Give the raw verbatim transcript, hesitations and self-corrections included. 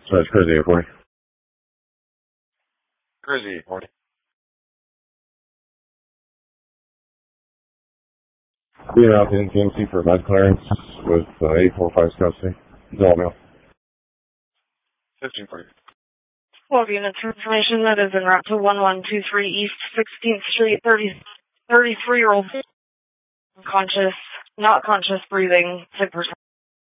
So it's crazy eight forty. Crazy eight forty. Being out in T M C for med clearance with uh, eight forty-five Scout C. It's all mail. fifteen forty. twelve units for information. That is en route to one one two three East sixteenth Street, thirty, thirty-three-year-old. Conscious, not conscious breathing, sick person.